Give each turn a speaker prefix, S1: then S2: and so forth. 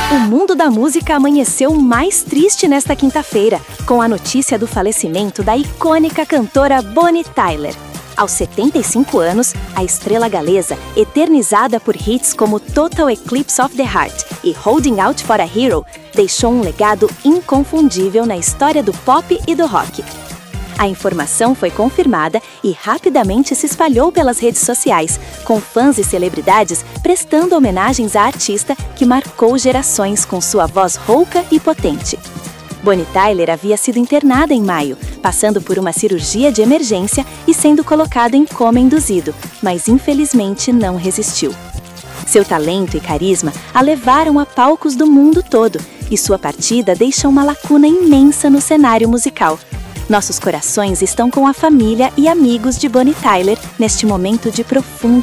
S1: O mundo da música amanheceu mais triste nesta quinta-feira, com a notícia do falecimento da icônica cantora Bonnie Tyler. Aos 75 anos, a estrela galesa, eternizada por hits como Total Eclipse of the Heart e Holding Out for a Hero, deixou um legado inconfundível na história do pop e do rock. A informação foi confirmada e rapidamente se espalhou pelas redes sociais, com fãs e celebridades prestando homenagens à artista que marcou gerações com sua voz rouca e potente. Bonnie Tyler havia sido internada em maio, passando por uma cirurgia de emergência e sendo colocada em coma induzido, mas infelizmente não resistiu. Seu talento e carisma a levaram a palcos do mundo todo, e sua partida deixa uma lacuna imensa no cenário musical. Nossos corações estão com a família e amigos de Bonnie Tyler neste momento de profunda